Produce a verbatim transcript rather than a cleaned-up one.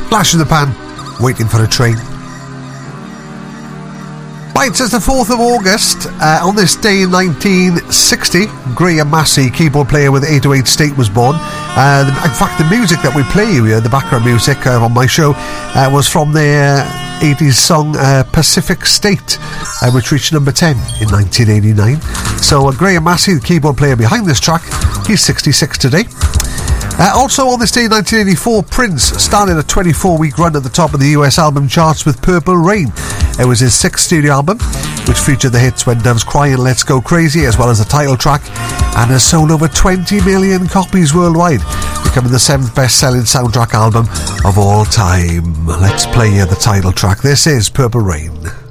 Flash in the Pan, Waiting for a Train. Right, it's the fourth of August. Uh, on this day in nineteen sixty, Graham Massey, keyboard player with eight oh eight State, was born. Uh, the, in fact, the music that we play here, the background music uh, on my show, uh, was from their eighties song uh, Pacific State, uh, which reached number ten in nineteen eighty-nine. So uh, Graham Massey, the keyboard player behind this track, he's sixty-six today. Uh, also on this day in nineteen eighty-four, Prince started a twenty-four week run at the top of the U S album charts with Purple Rain. It was his sixth studio album, which featured the hits When Doves Cry and Let's Go Crazy, as well as the title track, and has sold over twenty million copies worldwide, becoming the seventh best-selling soundtrack album of all time. Let's play you the title track. This is Purple Rain.